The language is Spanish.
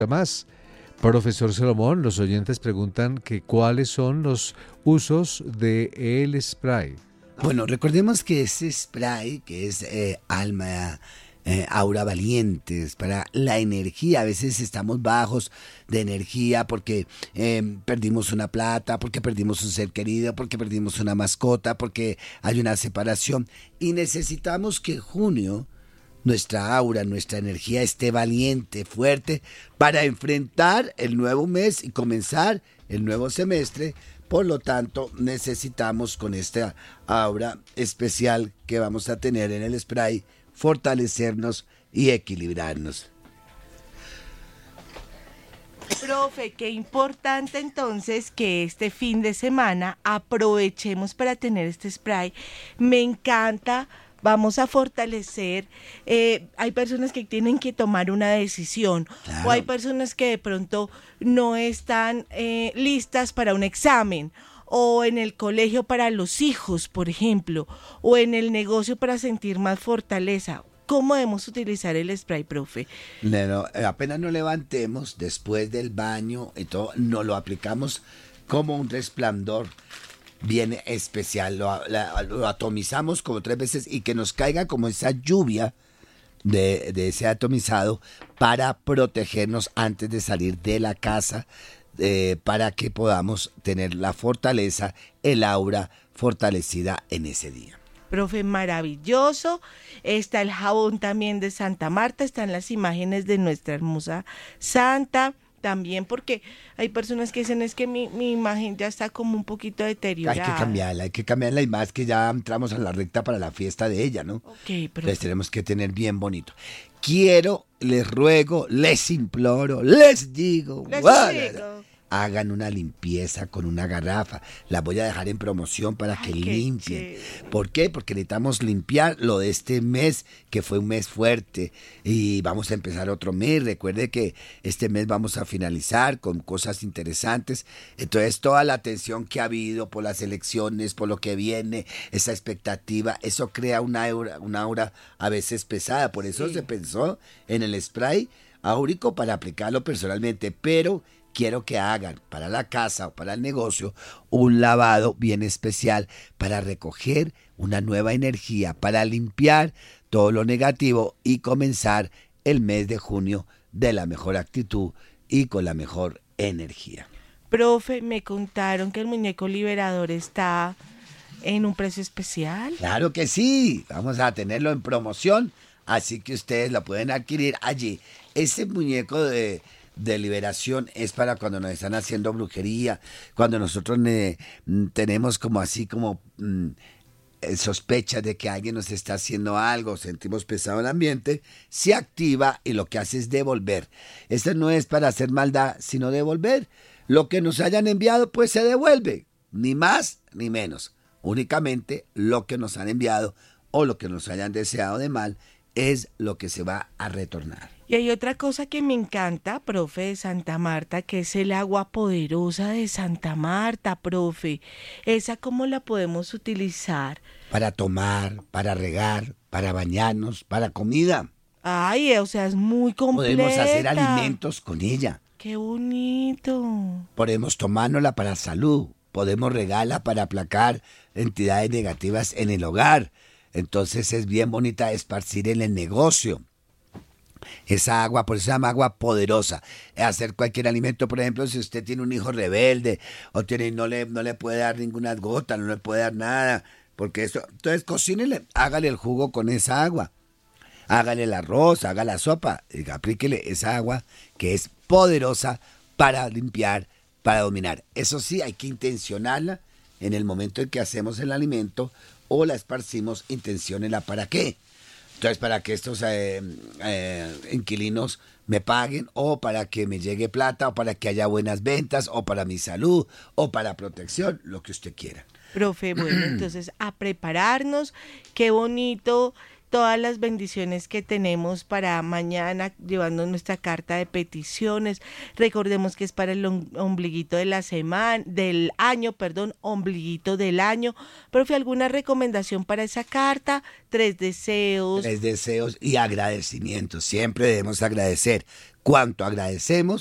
más. Profesor Salomón, los oyentes preguntan que cuáles son los usos de el spray. Bueno, recordemos que ese spray, que es aura valiente, es para la energía. A veces estamos bajos de energía porque perdimos una plata, porque perdimos un ser querido, porque perdimos una mascota, porque hay una separación. Y necesitamos que junio, nuestra aura, nuestra energía esté valiente, fuerte, para enfrentar el nuevo mes y comenzar el nuevo semestre. Por lo tanto, necesitamos con esta aura especial que vamos a tener en el spray, fortalecernos y equilibrarnos. Profe, qué importante entonces que este fin de semana aprovechemos para tener este spray. Me encanta. Vamos a fortalecer, hay personas que tienen que tomar una decisión, Claro. o hay personas que de pronto no están listas para un examen, o en el colegio para los hijos, por ejemplo, o en el negocio para sentir más fortaleza. ¿Cómo debemos utilizar el spray, profe? No, apenas nos levantemos después del baño y todo, nos lo aplicamos como un resplandor bien especial. Lo atomizamos como 3 veces y que nos caiga como esa lluvia de ese atomizado para protegernos antes de salir de la casa, para que podamos tener la fortaleza, el aura fortalecida en ese día. Profe, maravilloso. Está el jabón también de Santa Marta, están las imágenes de nuestra hermosa Santa. También porque hay personas que dicen es que mi imagen ya está como un poquito deteriorada. Hay que cambiarla y más que ya entramos a la recta para la fiesta de ella, ¿no? Ok, pero Entonces tenemos que tener bien bonito. Quiero, les ruego, les imploro, les digo, hagan una limpieza con una garrafa. La voy a dejar en promoción para que limpien. chévere. ¿Por qué? Porque necesitamos limpiar lo de este mes, que fue un mes fuerte, y vamos a empezar otro mes. Recuerde que este mes vamos a finalizar con cosas interesantes. Entonces toda la tensión que ha habido por las elecciones, por lo que viene, esa expectativa, eso crea una aura a veces pesada. Por eso se pensó en el spray áurico para aplicarlo personalmente, pero quiero que hagan para la casa o para el negocio un lavado bien especial para recoger una nueva energía, para limpiar todo lo negativo y comenzar el mes de junio de la mejor actitud y con la mejor energía. Profe, me contaron que el muñeco liberador está en un precio especial. Claro que sí, vamos a tenerlo en promoción, así que ustedes lo pueden adquirir allí. Ese muñeco de liberación es para cuando nos están haciendo brujería, cuando nosotros tenemos como así como sospechas de que alguien nos está haciendo algo, sentimos pesado el ambiente, se activa y lo que hace es devolver. Esto no es para hacer maldad, sino devolver. Lo que nos hayan enviado pues se devuelve, ni más ni menos. Únicamente lo que nos han enviado o lo que nos hayan deseado de mal es lo que se va a retornar. Y hay otra cosa que me encanta, profe, de Santa Marta, que es el agua poderosa de Santa Marta, profe. ¿Esa cómo la podemos utilizar? Para tomar, para regar, para bañarnos, para comida. Ay, o sea, es muy completa. Podemos hacer alimentos con ella. ¡Qué bonito! Podemos tomárnosla para salud. Podemos regarla para aplacar entidades negativas en el hogar. Entonces es bien bonita esparcir en el negocio. Esa agua, por eso se llama agua poderosa. Hacer cualquier alimento, por ejemplo, si usted tiene un hijo rebelde o no le puede dar ninguna gota, no le puede dar nada, porque eso, entonces cocínele, hágale el jugo con esa agua, hágale el arroz, haga la sopa, y aplíquele esa agua que es poderosa para limpiar, para dominar. Eso sí, hay que intencionarla en el momento en que hacemos el alimento o la esparcimos, intenciónela para qué. Entonces, para que estos inquilinos me paguen, o para que me llegue plata, o para que haya buenas ventas, o para mi salud, o para protección, lo que usted quiera. Profe, bueno, entonces a prepararnos. Qué bonito todas las bendiciones que tenemos para mañana, llevando nuestra carta de peticiones. Recordemos que es para el ombliguito de la semana, del año, perdón, ombliguito del año. Profe, ¿alguna recomendación para esa carta? 3 deseos. 3 deseos y agradecimientos. Siempre debemos agradecer. Cuanto agradecemos,